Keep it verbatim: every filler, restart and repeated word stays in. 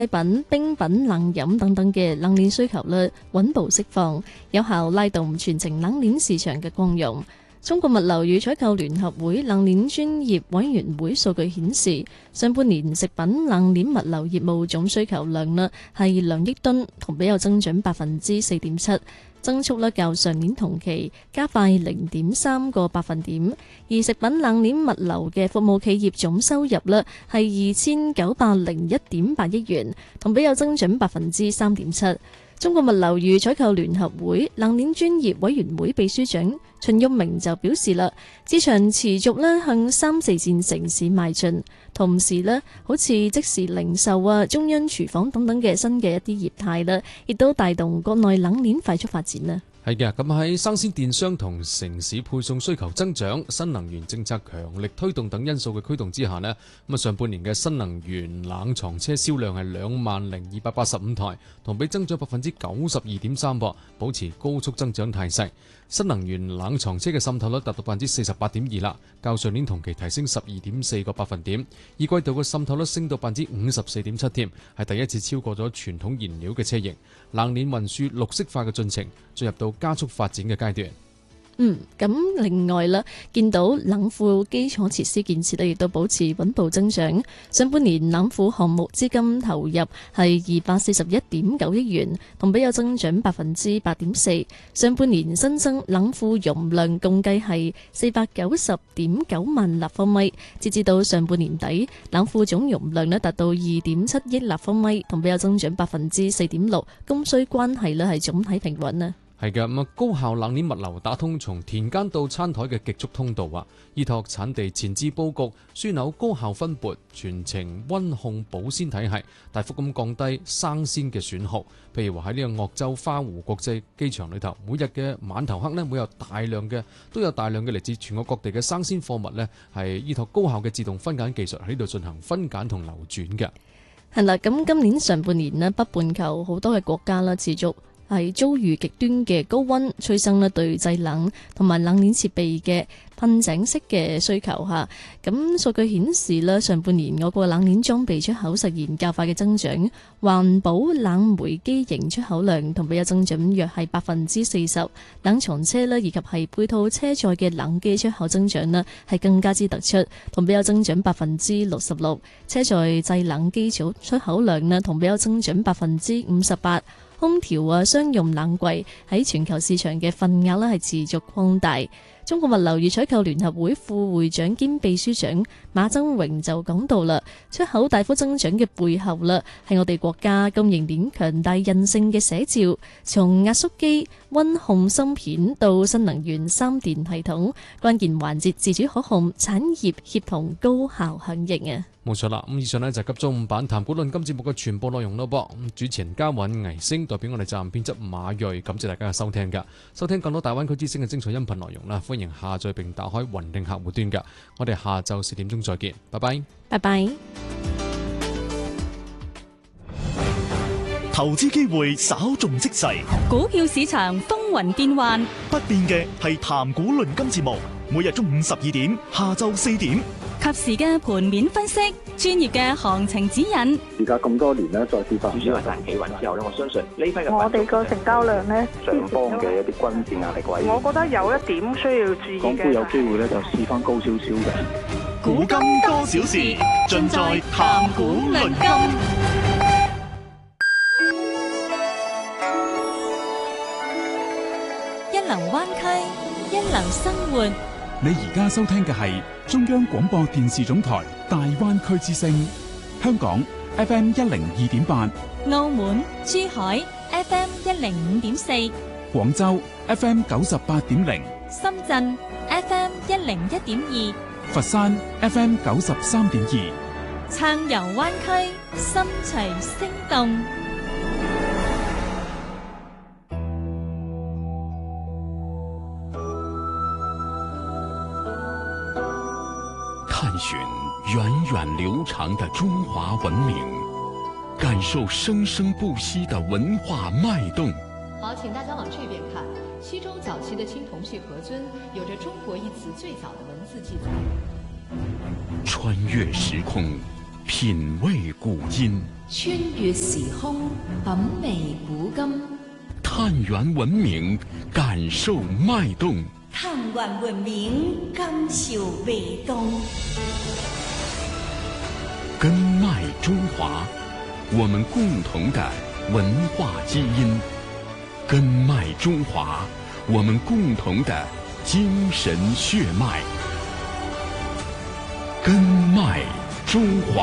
品、冰品、冷飲等等嘅冷鏈需求咧穩步釋放，有效拉動全程冷鏈市場嘅光榮。中國物流與採購聯合會冷鏈專業委員會數據顯示，上半年食品冷鏈物流業務總需求量咧係兩億噸，同比有增長百分之四點七。增速咧較上年同期加快零點三個百分點，而食品冷鏈物流嘅服務企業總收入咧係二千九百零一點八億元，同比有增長百分之三點七。中國物流與採購聯合會冷鏈專業委員會秘書長秦玉明就表示啦，市場持續咧向三四線城市邁進，同時咧好似即時零售啊、中央廚房等等嘅新嘅一啲業態啦，亦都帶動國內冷鏈快速發展啦。 係嘅，咁喺生鮮電商同城市配送需求增長、新能源政策強力推動等因素嘅驅動之下呢，咁啊上半年嘅新能源冷藏車銷量係兩萬零二百八十五台，同比增長百分之九十二點三，保持高速增長態勢。新能源冷藏車嘅滲透率達到百分之四十八點二啦，較上年同期提升十二點四個百分點。二季度嘅滲透率升到百分之五十四點七添，係第一次超過咗傳統燃料嘅車型。冷鏈運輸綠色化嘅進程進入到加速發展嘅階段。 嗯，咁另外啦，見到冷庫基礎設施建設咧，亦都保持穩步增長。上半年冷庫項目資金投入係二百四十一點九億元，同比有增長百分之八點四。上半年新增冷庫容量共計係四百九十點九萬立方米，截至到上半年底，冷庫總容量咧達到二點七億立方米，同比有增長百分之四點六。供需關係咧係總體平穩啊。 係嘅，咁啊高效冷鏈物流打通從田間到餐台嘅極速通道啊，依託產地前置佈局、樞紐高效分撥、全程溫控保鮮體系，大幅咁降低生鮮嘅損耗。譬如話喺呢個鄂州花湖國際機場裏頭，每日嘅晚頭黑呢，會有大量嘅都有大量嘅嚟自全國各地嘅生鮮貨物呢，係依託高效嘅自動分揀技術喺呢度進行分揀同流轉嘅。 係啦，咁今年上半年呢，北半球好多嘅國家啦持續係遭遇極端嘅高溫，催生咧對製冷同埋冷鏈設備嘅噴井式嘅需求嚇。咁數據顯示咧，上半年我國冷鏈裝備出口實現較快嘅增長，環保冷媒機型出口量同比有增長約係百分之四十，冷藏車咧以及係配套車載嘅冷機出口增長咧係更加之突出，同比有增長百分之六十六。車載製冷機組出口量咧同比有增長百分之五十八。空調啊，商用冷櫃喺全球市場嘅份額咧係持續擴大。中國物流與採購聯合會副會長兼秘書長馬增榮就講到啦，出口大幅增長嘅背後啦，係我哋國家供應鏈強大韌性嘅寫照。從壓縮機、溫控芯片到新能源三電系統，關鍵環節自主可控，產業協同高效響應啊！ 冇錯啦，咁以上呢就係急中午版談股論今節目嘅全部內容咯噃。咁主持人嘉韻、倪星代表我哋責任編輯馬瑞，感謝大家嘅收聽噶。收聽更多大灣區之聲嘅精彩音頻內容啦，歡迎下載並打開雲聽客戶端噶。我哋下晝四點鐘再見，拜拜。 拜拜。 投資機會稍縱即逝， 股票市場風雲變幻， 不變嘅係談股論金節目，每日中午十二點，下晝四點。 及時嘅盤面分析，專業嘅行情指引。 而家咁多年咧，再跌翻， 主要係大企穩之後咧，我相信呢批嘅我哋個成交量咧， 上方嘅一啲均線壓力位， 我覺得有一點需要注意嘅。 港股有機會咧，就試翻高少少嘅。 古今多少事，盡在談股論金。 一流灣區，一流生活。 你而家收聽嘅係中央廣播電視總台大灣區之聲，香港 F M 一零二點八， 澳門、珠海 F M 一零五點四， 廣州 F M 九十八點零， 深圳 F M 一零一點二， 佛山 F M 九十三點二， 撐遊灣區，心隨聲動。 探尋源遠流長的中華文明，感受生生不息的文化脈動。 好，請大家往這邊看。西周早期的青銅器盒尊，有着中國一詞最早的文字記載。 穿越時空， 品味古今， 穿越時空，品味古今。 探源文明，感受脈動。 探源文明，感受脈動。 根脈中華，我們共同的文化基因。根脈中華，我們共同的精神血脈。根脈中華。